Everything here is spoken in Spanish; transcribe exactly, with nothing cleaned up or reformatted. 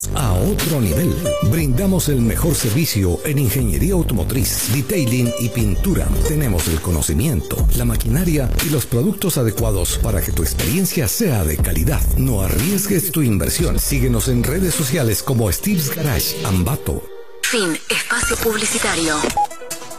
A otro nivel, brindamos el mejor servicio en ingeniería automotriz, detailing y pintura. Tenemos el conocimiento, la maquinaria y los productos adecuados para que tu experiencia sea de calidad. No arriesgues tu inversión. Síguenos en redes sociales como Steve's Garage Ambato. Fin. Espacio publicitario.